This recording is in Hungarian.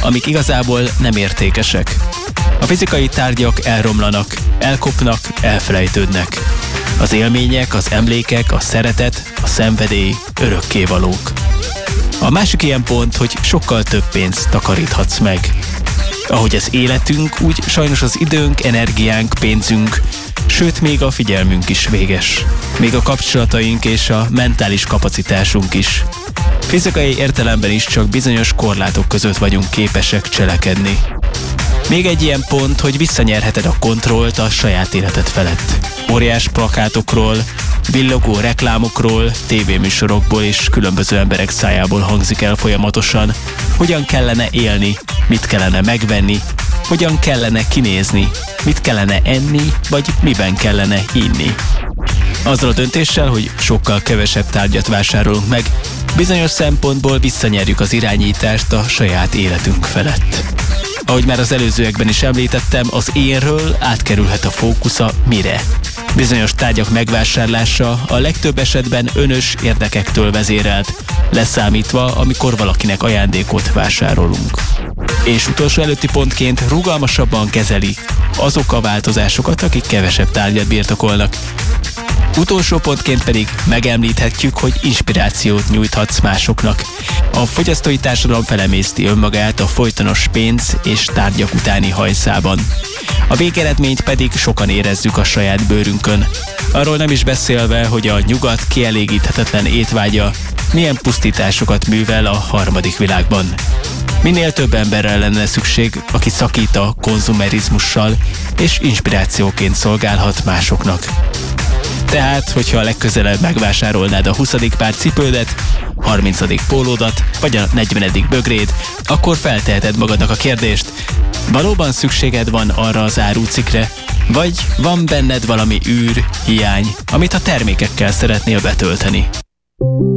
amik igazából nem értékesek. A fizikai tárgyak elromlanak, elkopnak, elfelejtődnek. Az élmények, az emlékek, a szeretet, a szenvedély örökkévalók. A másik ilyen pont, hogy sokkal több pénzt takaríthatsz meg. Ahogy az életünk, úgy sajnos az időnk, energiánk, pénzünk, sőt még a figyelmünk is véges. Még a kapcsolataink és a mentális kapacitásunk is. Fizikai értelemben is csak bizonyos korlátok között vagyunk képesek cselekedni. Még egy ilyen pont, hogy visszanyerheted a kontrollt a saját életed felett. Óriás plakátokról, villogó reklámokról, tévéműsorokból és különböző emberek szájából hangzik el folyamatosan, hogyan kellene élni, mit kellene megvenni, hogyan kellene kinézni, mit kellene enni, vagy miben kellene inni. Azzal a döntéssel, hogy sokkal kevesebb tárgyat vásárolunk meg, bizonyos szempontból visszanyerjük az irányítást a saját életünk felett. Ahogy már az előzőekben is említettem, az énről átkerülhet a fókusz a mire. Bizonyos tárgyak megvásárlása a legtöbb esetben önös érdekektől vezérelt, leszámítva, amikor valakinek ajándékot vásárolunk. És utolsó előtti pontként rugalmasabban kezeli azok a változásokat, akik kevesebb tárgyat birtokolnak. Utolsó pontként pedig megemlíthetjük, hogy inspirációt nyújthatsz másoknak. A fogyasztói társadalom felemészti önmagát a folytonos pénz és tárgyak utáni hajszában. A végeredményt pedig sokan érezzük a saját bőrünkön. Arról nem is beszélve, hogy a nyugat kielégíthetetlen étvágya milyen pusztításokat művel a harmadik világban. Minél több emberrel lenne szükség, aki szakít a konzumerizmussal és inspirációként szolgálhat másoknak. Tehát, hogyha a legközelebb megvásárolnád a 20. pár cipődet, 30. pólódat, vagy a 40. bögréd, akkor felteheted magadnak a kérdést, valóban szükséged van arra az árucikkre, vagy van benned valami űr, hiány, amit a termékekkel szeretnél betölteni.